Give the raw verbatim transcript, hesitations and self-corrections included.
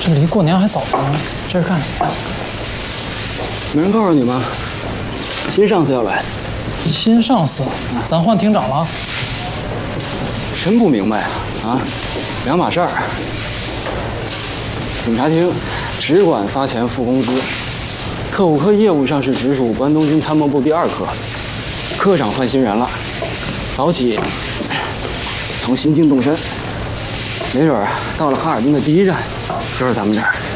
这离过年还早呢，这是干什么？ 没人告诉你吗？新上司要来。 新上司，咱换厅长了？ 真不明白啊！啊，两码事儿。警察厅只管发钱付工资，特务科业务上是直属关东军参谋部第二科。科长换新人了，早起从新京动身，没准到了哈尔滨的第一站就是咱们这儿。